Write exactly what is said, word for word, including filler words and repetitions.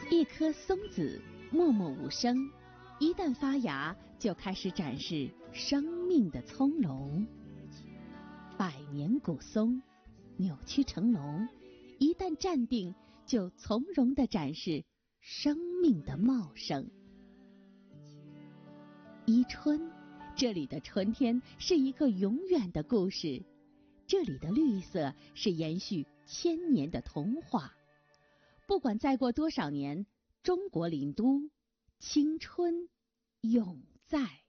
一颗松子默默无声，一旦发芽就开始展示生命的葱茏。百年古松扭曲成龙，一旦站定就从容地展示生命的茂盛。伊春，这里的春天是一个永远的故事，这里的绿色是延续千年的童话。不管再过多少年，中国林都青春永在。